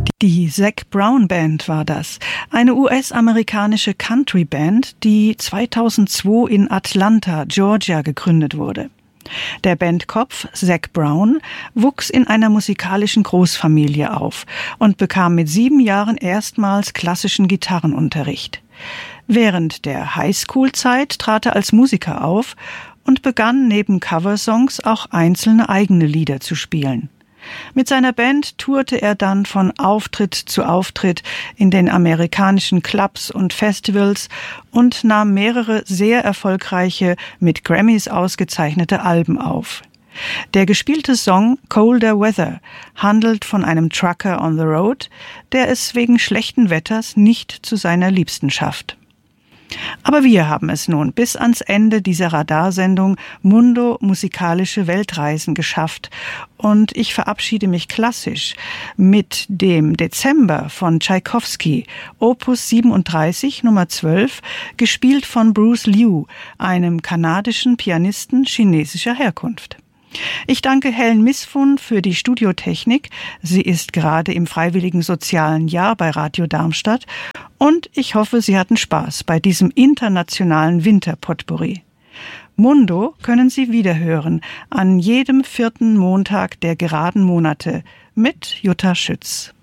Die Zac Brown Band war das, eine US-amerikanische Country-Band, die 2002 in Atlanta, Georgia gegründet wurde. Der Bandkopf Zac Brown wuchs in einer musikalischen Großfamilie auf und bekam mit 7 Jahren erstmals klassischen Gitarrenunterricht. Während der Highschool-Zeit trat er als Musiker auf und begann neben Coversongs auch einzelne eigene Lieder zu spielen. Mit seiner Band tourte er dann von Auftritt zu Auftritt in den amerikanischen Clubs und Festivals und nahm mehrere sehr erfolgreiche, mit Grammys ausgezeichnete Alben auf. Der gespielte Song Colder Weather handelt von einem Trucker on the road, der es wegen schlechten Wetters nicht zu seiner Liebsten schafft. Aber wir haben es nun bis ans Ende dieser Radarsendung Mundo musikalische Weltreisen geschafft und ich verabschiede mich klassisch mit dem Dezember von Tschaikowski, Opus 37 Nummer 12, gespielt von Bruce Liu, einem kanadischen Pianisten chinesischer Herkunft. Ich danke Helen Misfun für die Studiotechnik. Sie ist gerade im freiwilligen sozialen Jahr bei Radio Darmstadt. Und ich hoffe, Sie hatten Spaß bei diesem internationalen Winterpotpourri. Mundo können Sie wiederhören an jedem 4. Montag der geraden Monate mit Jutta Schütz.